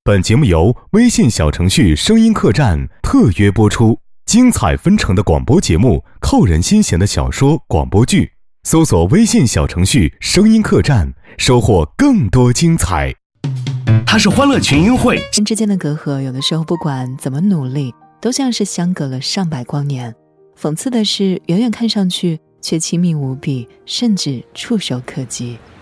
本节目由微信小程序声音客栈特约播出，精彩纷呈的广播节目，扣人心弦的小说广播剧，搜索微信小程序声音客栈，收获更多精彩。 它是欢乐群英会， 人之间的隔阂有的时候不管怎么努力，都像是相隔了上百光年。讽刺的是，远远看上去却亲密无比，甚至触手可及。